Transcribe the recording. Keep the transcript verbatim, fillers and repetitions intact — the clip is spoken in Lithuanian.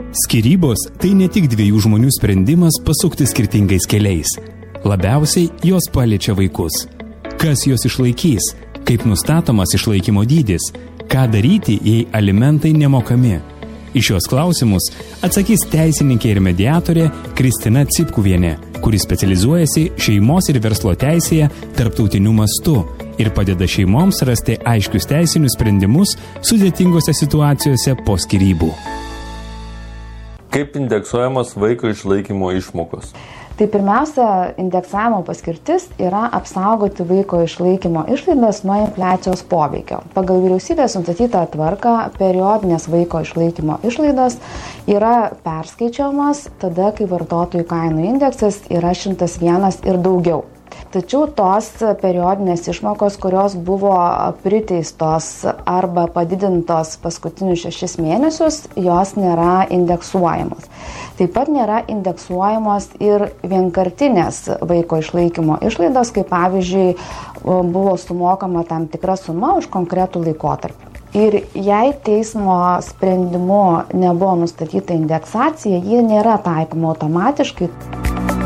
Skyrybos tai ne tik dviejų žmonių sprendimas pasukti skirtingais keliais. Labiausiai jos paliečia vaikus. Kas juos išlaikys? Kaip nustatomas išlaikymo dydis? Ką daryti, jei alimentai nemokami? Į šios klausimus atsakys teisininkė ir mediatorė Kristina Cipkuvienė, kuri specializuojasi šeimos ir verslo teisėje tarptautiniu mastu ir padeda šeimoms rasti aiškius teisinius sprendimus sudėtingose situacijose po skyrybų. Kaip indeksuojamos vaiko išlaikymo išmokos? Tai pirmiausia, indeksavimo paskirtis yra apsaugoti vaiko išlaikymo išlaidas nuo infliacijos poveikio. Pagal vyriausybės nustatytą tvarką periodinės vaiko išlaikymo išlaidos yra perskaičiuojamos tada, kai vartotojų kainų indeksas yra šimtas vienas ir daugiau. Tačiau tos periodinės išmokos, kurios buvo priteistos arba padidintos paskutinius šešis mėnesius, jos nėra indeksuojamos. Taip pat nėra indeksuojamos ir vienkartinės vaiko išlaikymo išlaidos, kaip pavyzdžiui buvo sumokama tam tikra suma už konkretų laikotarpį. Ir jei teismo sprendimu nebuvo nustatyta indeksacija, ji nėra taikoma automatiškai.